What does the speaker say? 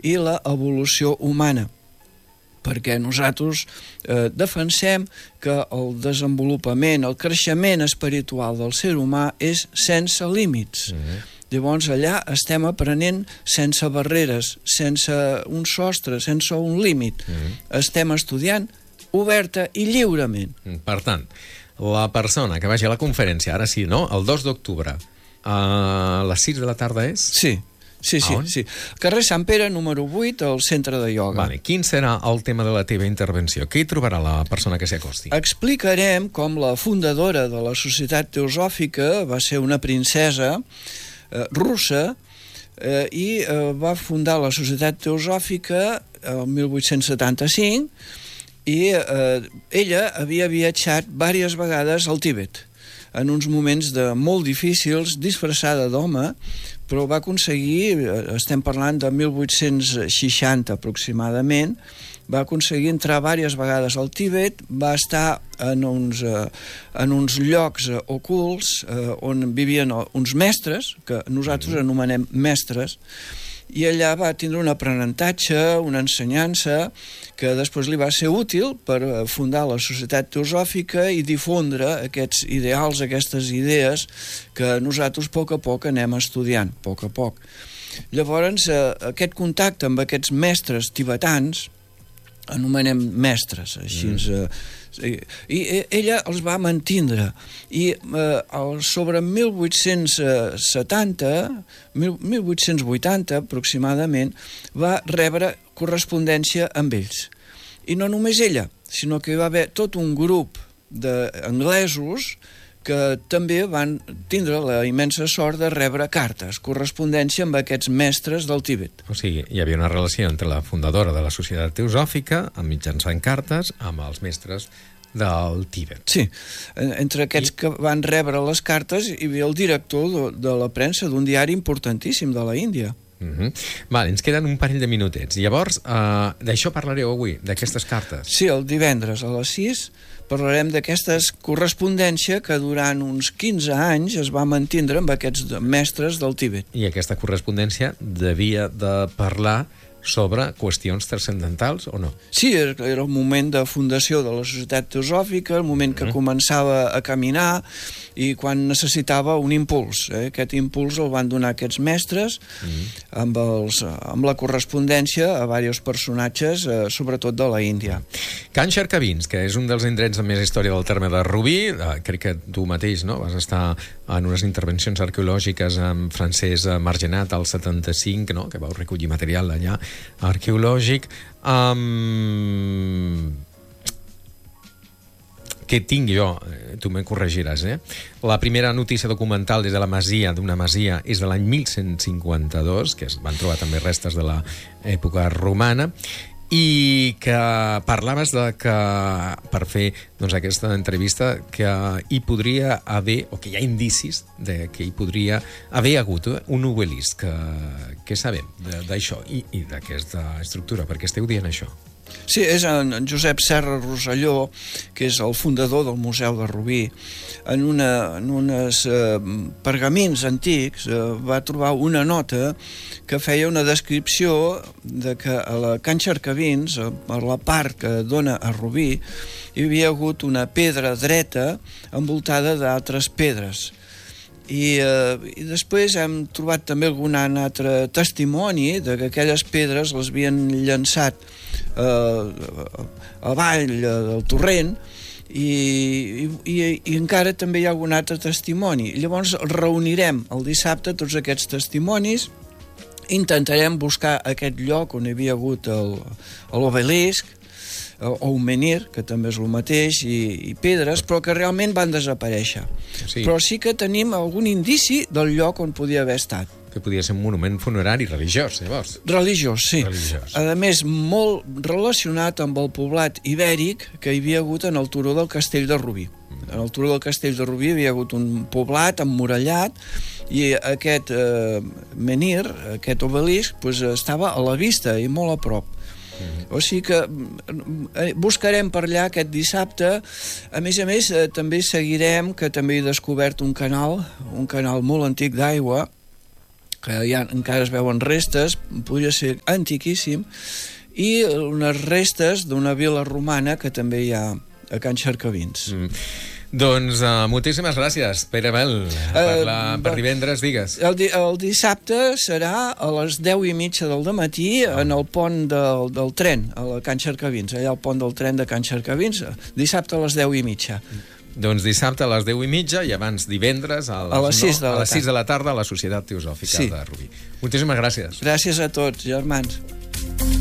i l'evolució humana, perquè nosaltres defensem que el desenvolupament, el creixement espiritual del ser humà és sense límits. Llavors allà estem aprenent sense barreres, sense un sostre, sense un límit. Estem estudiant oberta i lliurement. Per tant, la persona que vagi a la conferència, ara sí, no? El 2 d'octubre, a les 6 de la tarda és? Sí. Carrer Sant Pere, número 8, al centre de ioga. Vale. Quin serà el tema de la teva intervenció? Què hi trobarà la persona que s'hi acosti? Explicarem com la fundadora de la Societat Teosòfica va ser una princesa russa i va fundar la Societat Teosòfica el 1875 i ella havia viatjat diverses vegades al Tibet en uns moments molt difícils, disfressada d'home, però va aconseguir, estem parlant de 1860 aproximadament, va aconseguir entrar diverses vegades al Tibet, va estar en uns llocs ocults on vivien uns mestres, que nosaltres anomenem mestres, i allà va tindre un aprenentatge, una ensenyança, que després li va ser útil per fundar la Societat Teosòfica i difondre aquests ideals, aquestes idees que nosaltres a poc anem estudiant, a poc. Llavors, aquest contacte amb aquests mestres tibetans, anomenem mestres, així i ella els va mantindre i sobre 1880 aproximadament va rebre correspondència amb ells, i no només ella, sinó que hi va haver tot un grup d'anglesos que també van tindre la immensa sort de rebre cartes, correspondència amb aquests mestres del Tibet. O sigui, hi havia una relació entre la fundadora de la Societat Teosòfica, mitjançant cartes, amb els mestres del Tibet. Sí, entre aquests que van rebre les cartes hi havia el director de la premsa d'un diari importantíssim de la Índia. Vale, ens queden un parell de minutets. Llavors, d'això parlareu avui, d'aquestes cartes? Sí, el divendres a les 6 parlarem d'aquesta correspondència que durant uns 15 anys es va mantindre amb aquests mestres del Tibet. I aquesta correspondència devia de parlar sobre qüestions transcendentals o no? Sí, era el moment de fundació de la Societat Teosòfica, el moment que començava a caminar i quan necessitava un impuls. Aquest impuls el van donar aquests mestres amb la correspondència a diversos personatges, sobretot de la Índia. Can Xercavins, que és un dels indrets amb més història del terme de Rubí, crec que tu mateix vas estar en unes intervencions arqueològiques amb Francesc Margenat al 75, que vau recollir material allà arqueològic, que tinc jo, tu me corregiràs, la primera notícia documental des de la masia, d'una masia, és de l'any 1152, que es van trobar també restes de l'època romana, i que parlaves de que, per fer aquesta entrevista, que hi podria haver, o que hi ha indicis de que hi podria haver hagut un obelisc. Què sabem d'això i d'aquesta estructura? Per què esteu dient això? Sí, és en Josep Serra Rosselló, que és el fundador del Museu de Rubí. En uns pergamins antics va trobar una nota que feia una descripció de que a la Can Xercavins, a la part que dona a Rubí, hi havia hagut una pedra dreta envoltada d'altres pedres. I després hem trobat també algun altre testimoni de que aquelles pedres les havien llançat avall del torrent i encara també hi ha algun altre testimoni. Llavors reunirem el dissabte tots aquests testimonis, intentarem buscar aquest lloc on hi havia hagut l'obelisc o un menhir, que també és el mateix, i pedres, però que realment van desaparèixer. Sí. Però sí que tenim algun indici del lloc on podia haver estat. Que podia ser un monument funerari religiós, llavors. Religiós, sí. Religiós. A més, molt relacionat amb el poblat ibèric que hi havia hagut en el turó del Castell de Rubí. En el turó del Castell de Rubí hi havia hagut un poblat emmurallat i aquest menhir, aquest obelisc, estava a la vista i molt a prop. O sigui que buscarem per allà aquest dissabte. A més, també seguirem, que també he descobert un canal molt antic d'aigua que encara es veuen restes, podria ser antiquíssim, i unes restes d'una vila romana que també hi ha a Can Xercavins. Doncs moltíssimes gràcies, Pere Bel, per divendres, digues. El dissabte serà a les 10:30 del dematí en el pont del tren, a la Can Xercavins, allà al pont del tren de Can Xercavins, dissabte a les 10:30. Doncs dissabte a les 10:30 i abans divendres a les 6 de la tarda a la Societat Teosòfica de Rubí. Moltíssimes gràcies. Gràcies a tots, germans.